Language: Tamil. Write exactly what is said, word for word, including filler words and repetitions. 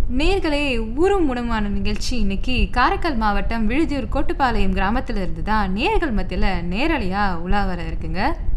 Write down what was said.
நேர்களே ஊரும் உணவான நிகழ்ச்சி இன்னைக்கு காரைக்கால் மாவட்டம் விழுதியூர் கோட்டுப்பாளையம் கிராமத்துல இருந்து தான் நேர்கள் மத்தியில நேரலையா உலா வர இருக்குங்க.